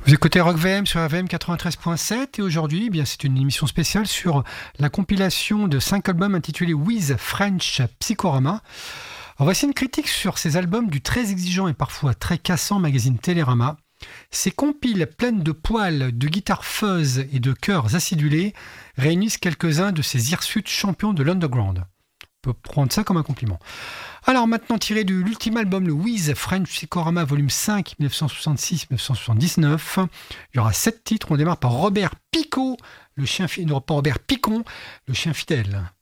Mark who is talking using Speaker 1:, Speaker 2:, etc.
Speaker 1: Vous écoutez Rock VM sur RVM 93.7 et aujourd'hui, c'est une émission spéciale sur la compilation de 5 albums intitulés With French Psychorama. Alors voici une critique sur ces albums du très exigeant et parfois très cassant magazine Télérama. Ces compiles pleines de poils, de guitares fuzz et de chœurs acidulés réunissent quelques-uns de ces hirsutes champions de l'underground. On peut prendre ça comme un compliment. Alors maintenant, tiré de l'ultime album, le With French Psychorama volume 5, 1966-1979, il y aura 7 titres. On démarre par Robert Picot, le chien fidèle.